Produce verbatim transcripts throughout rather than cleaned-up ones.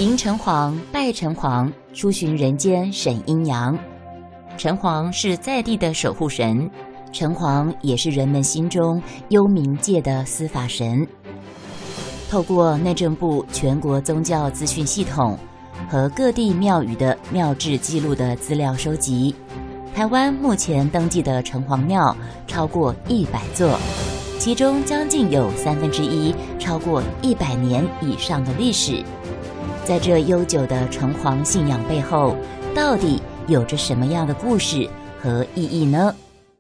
迎城隍、拜城隍，出巡人间审阴阳。城隍是在地的守护神，城隍也是人们心中幽冥界的司法神。透过内政部全国宗教资讯系统和各地庙宇的庙志记录的资料收集，台湾目前登记的城隍庙超过一百座，其中将近有三分之一超过一百年以上的历史。在这悠久的城隍信仰背后，到底有着什么样的故事和意义呢？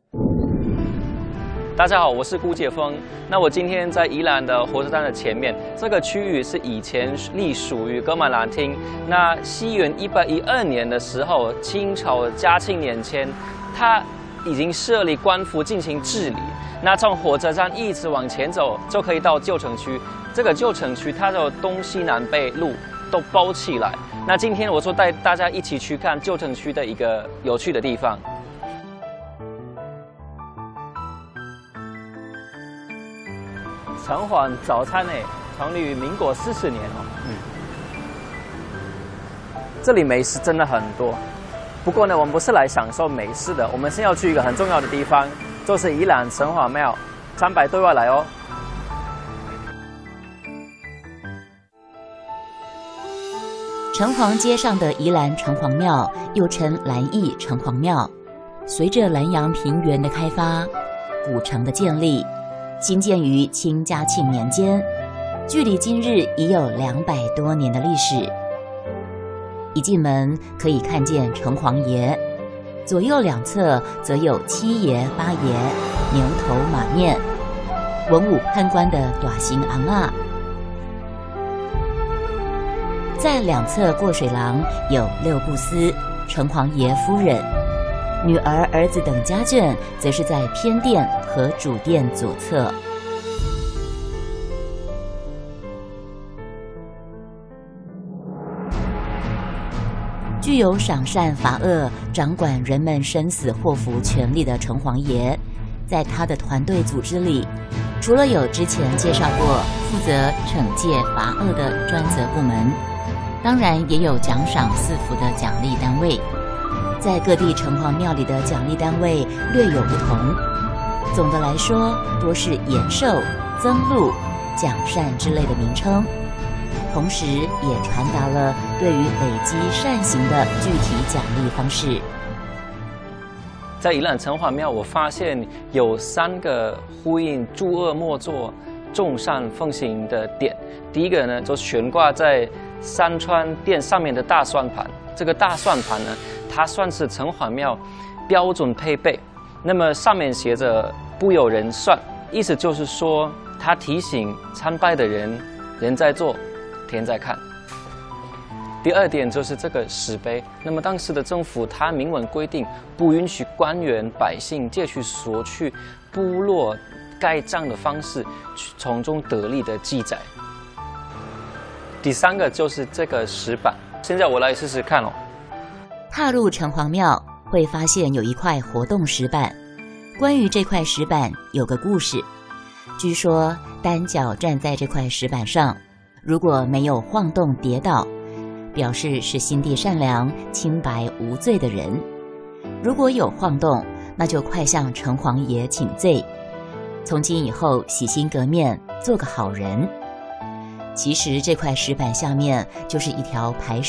大家好，我是顾介峰。那我今天在宜兰的火车站的前面，这个区域是以前隶属于噶玛兰厅。那西元一八一二年的时候，清朝嘉庆年间，它已经设立官府进行治理。那从火车站一直往前走，就可以到旧城区。这个旧城区它的东西南北路都包起来。那今天我就带大家一起去看旧城区的一个有趣的地方。城隍早餐呢，成立于民国四十年哦。嗯，这里美食真的很多。不过呢，我们不是来享受美食的，我们是要去一个很重要的地方，就是宜兰城隍庙。参拜对外来哦。 城隍街上的宜兰城隍庙，又称兰义城隍庙，随着兰阳平原的开发，古城的建立，兴建于清嘉庆年间，距离今日已有两百多年的历史。一进门可以看见城隍爷，左右两侧则有七爷八爷、牛头马面、文武判官的大型昂啊。在两侧过水廊有六步司、城隍爷夫人、女儿、儿子等家眷，则是在偏殿和主殿左侧。具有赏善罚恶、掌管人们生死祸福权力的城隍爷，在他的团队组织里，除了有之前介绍过负责惩戒罚恶的专责部门，当然也有奖赏赐福的奖励单位。在各地城隍庙里的奖励单位略有不同，总的来说多是延寿、增禄、奖善之类的名称，同时也传达了对于累积善行的具体奖励方式。 在宜兰城隍庙，我发现有三个呼应诸恶莫作、众善奉行的点。第一个呢，就悬挂在山川殿上面的大算盘。这个大算盘呢，它算是城隍庙标准配备。那么上面写着“不有人算”，意思就是说，它提醒参拜的人，人在做，天在看。第二点就是这个石碑。那么当时的政府，它明文规定，不允许官员、百姓借去索取部落盖章的方式，从中得利的记载。第三个就是这个石板，现在我来试试看哦。 踏入城隍庙，会发现有一块活动石板。关于这块石板有个故事，据说单脚站在这块石板上，如果没有晃动跌倒，表示是心地善良、清白无罪的人；如果有晃动，那就快向城隍爷请罪，从今以后洗心革面，做个好人。其实这块石板下面就是一条排水